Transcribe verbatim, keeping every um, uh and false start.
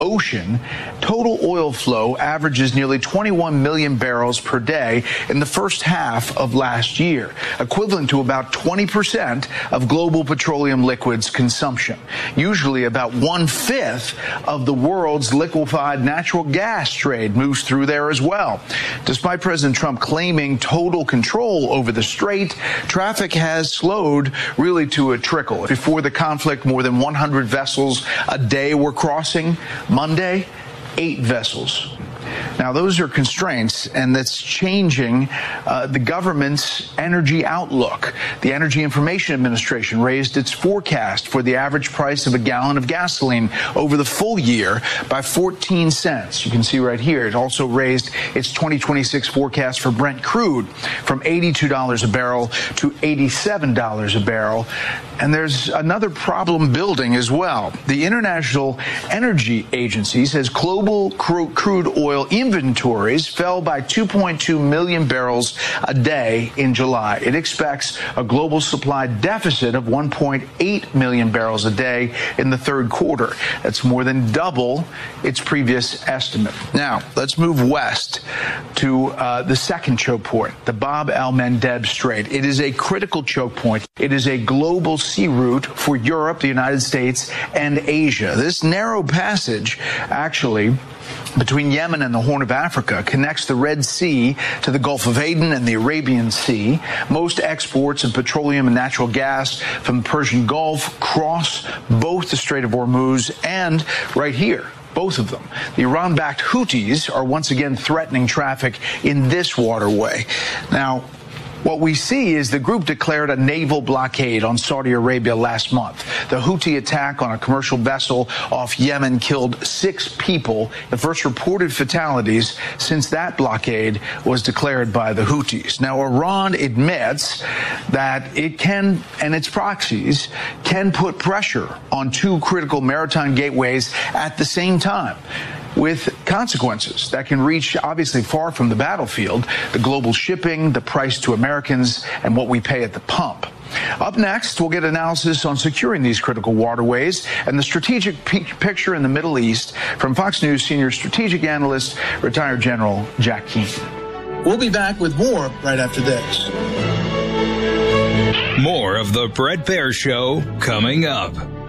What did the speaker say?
ocean, total oil flow averages nearly twenty-one million barrels per day in the first half of last year, equivalent to about twenty percent of global petroleum liquids consumption. Usually about one-fifth of the world's liquefied natural gas trade moves through there as well. Despite President Trump claiming total control over the strait, traffic has slowed really to a trickle. Before the conflict, more than one hundred vessels a day were crossing. Monday, eight vessels. Now, those are constraints, and that's changing uh, the government's energy outlook. The Energy Information Administration raised its forecast for the average price of a gallon of gasoline over the full year by fourteen cents. You can see right here. It also raised its twenty twenty-six forecast for Brent crude from eighty-two dollars a barrel to eighty-seven dollars a barrel. And there's another problem building as well. The International Energy Agency says global crude oil inventories fell by two point two million barrels a day in July. It expects a global supply deficit of one point eight million barrels a day in the third quarter. That's more than double its previous estimate. Now, let's move west to uh, the second choke point, the Bab el-Mandeb Strait. It is a critical choke point. It is a global sea route for Europe, the United States, and Asia. This narrow passage actually between Yemen and the Horn of Africa connects the Red Sea to the Gulf of Aden and the Arabian Sea. Most exports of petroleum and natural gas from the Persian Gulf cross both the Strait of Hormuz and right here, both of them. The Iran-backed Houthis are once again threatening traffic in this waterway. Now, what we see is the group declared a naval blockade on Saudi Arabia last month. The Houthi attack on a commercial vessel off Yemen killed six people, the first reported fatalities since that blockade was declared by the Houthis. Now, Iran admits that it can, and its proxies, can put pressure on two critical maritime gateways at the same time, with consequences that can reach, obviously, far from the battlefield, the global shipping, the price to Americans, and what we pay at the pump. Up next, we'll get analysis on securing these critical waterways and the strategic p- picture in the Middle East from Fox News senior strategic analyst, retired General Jack Keane. We'll be back with more right after this. More of the Bret Baier Show coming up.